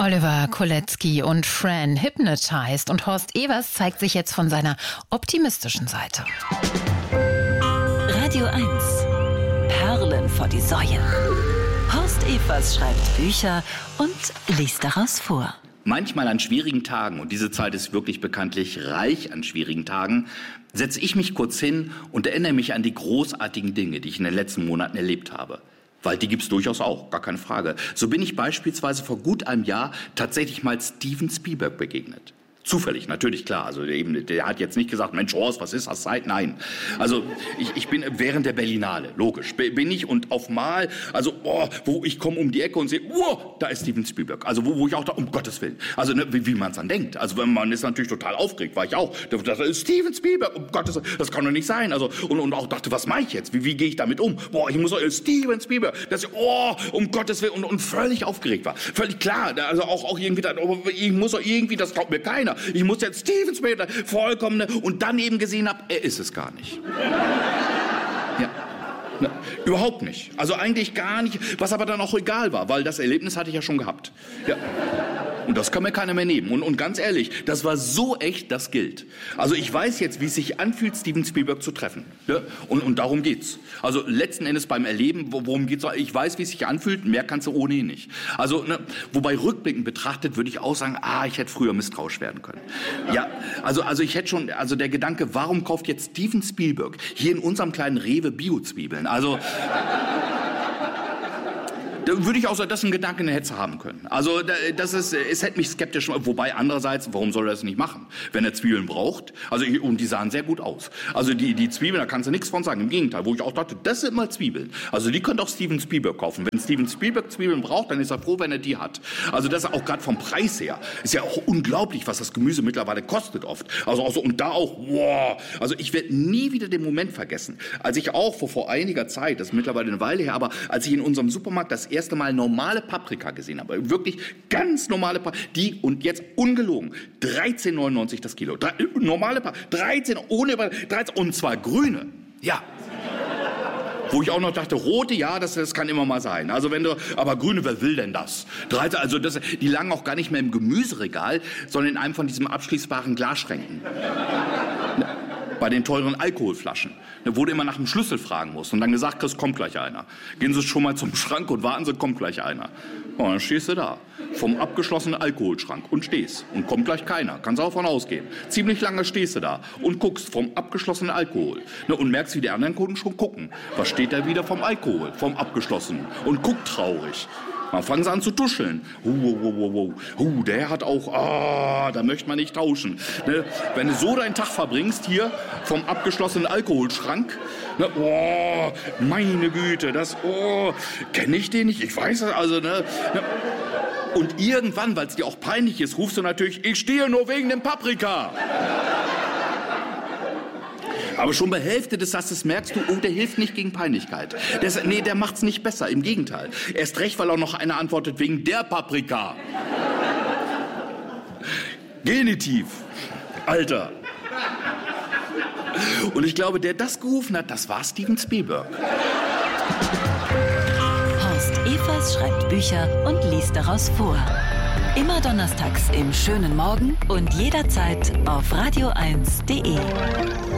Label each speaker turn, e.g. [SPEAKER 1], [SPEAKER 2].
[SPEAKER 1] Oliver Kolecki und Fran Hypnotized. Und Horst Evers zeigt sich jetzt von seiner optimistischen Seite.
[SPEAKER 2] Radio 1. Perlen vor die Säue. Horst Evers schreibt Bücher und liest daraus vor.
[SPEAKER 3] Manchmal an schwierigen Tagen, und diese Zeit ist wirklich bekanntlich reich an schwierigen Tagen, setze ich mich kurz hin und erinnere mich an die großartigen Dinge, die ich in den letzten Monaten erlebt habe. Weil die gibt's durchaus auch, gar keine Frage. So bin ich beispielsweise vor gut einem Jahr tatsächlich mal Steven Spielberg begegnet. Zufällig, natürlich, klar. Also der hat jetzt nicht gesagt, Mensch, Horst, was ist das Zeit? Nein. Also ich bin während der Berlinale, logisch, bin ich und auf Mal, also wo ich komme um die Ecke und sehe, da ist Steven Spielberg. Also wo ich auch da, um Gottes Willen. Also wie man es dann denkt. Also man ist natürlich total aufgeregt, war ich auch. Das ist Steven Spielberg, um Gottes Willen, das kann doch nicht sein. Also und auch dachte, was mache ich jetzt? Wie gehe ich damit um? Ich muss doch, Steven Spielberg, das um Gottes Willen und völlig aufgeregt war. Völlig klar, also auch irgendwie, ich muss doch irgendwie, das glaubt mir keiner. Ich muss jetzt Steven Spielberg vollkommen und dann eben gesehen habe, er ist es gar nicht. Ja. Na, überhaupt nicht. Also eigentlich gar nicht, was aber dann auch egal war, weil das Erlebnis hatte ich ja schon gehabt. Ja. Und das kann mir keiner mehr nehmen. Und ganz ehrlich, das war so echt, das gilt. Also ich weiß jetzt, wie es sich anfühlt, Steven Spielberg zu treffen. Ja? Und darum geht's. Also letzten Endes beim Erleben, worum geht's? Ich weiß, wie es sich anfühlt, mehr kannst du ohnehin nicht. Also, wobei rückblickend betrachtet, würde ich auch sagen, ich hätte früher misstrauisch werden können. Ja, also ich hätte schon, also der Gedanke, warum kauft jetzt Steven Spielberg hier in unserem kleinen Rewe Bio-Zwiebeln? Also da würde ich auch sagen, das ist ein Gedanke, den hätte haben können. Also es hätte mich skeptisch, wobei andererseits, warum soll er das nicht machen, wenn er Zwiebeln braucht? Also und die sahen sehr gut aus. Also die Zwiebeln, da kannst du nichts von sagen. Im Gegenteil, wo ich auch dachte, das sind mal Zwiebeln. Also die könnte auch Steven Spielberg kaufen. Wenn Steven Spielberg Zwiebeln braucht, dann ist er froh, wenn er die hat. Also das auch gerade vom Preis her ist ja auch unglaublich, was das Gemüse mittlerweile kostet oft. Also und da auch, also ich werde nie wieder den Moment vergessen, als ich auch vor einiger Zeit, das ist mittlerweile eine Weile her, aber als ich in unserem Supermarkt das erste Mal normale Paprika gesehen habe, wirklich ganz normale Paprika, die, und jetzt ungelogen, 13,99 das Kilo. Normale Paprika, 13, und zwar grüne. Ja. Wo ich auch noch dachte, rote, ja, das kann immer mal sein. Also aber grüne, wer will denn das? 13, also die lagen auch gar nicht mehr im Gemüseregal, sondern in einem von diesen abschließbaren Glasschränken. Bei den teuren Alkoholflaschen, wo du immer nach dem Schlüssel fragen musst und dann gesagt kriegst, kommt gleich einer. Gehen Sie schon mal zum Schrank und warten Sie, kommt gleich einer. Und dann stehst du da, vom abgeschlossenen Alkoholschrank und stehst und kommt gleich keiner, kannst auch davon ausgehen. Ziemlich lange stehst du da und guckst vom abgeschlossenen Alkohol und merkst, wie die anderen Kunden schon gucken. Was steht da wieder vom Alkohol, vom abgeschlossenen und guckt traurig. Dann fangen sie an zu tuscheln. Der hat auch, da möchte man nicht tauschen. Ne? Wenn du so deinen Tag verbringst, hier vom abgeschlossenen Alkoholschrank, meine Güte, kenne ich den nicht? Ich weiß es, also, ne? Und irgendwann, weil es dir auch peinlich ist, rufst du natürlich, ich stehe nur wegen dem Paprika. Aber schon bei Hälfte des Satzes merkst du, der hilft nicht gegen Peinlichkeit. Der macht's nicht besser, im Gegenteil. Erst recht, weil auch noch einer antwortet, wegen der Paprika. Genitiv. Alter. Und ich glaube, der das gerufen hat, das war Steven Spielberg.
[SPEAKER 2] Horst Evers schreibt Bücher und liest daraus vor. Immer donnerstags im schönen Morgen und jederzeit auf radio1.de.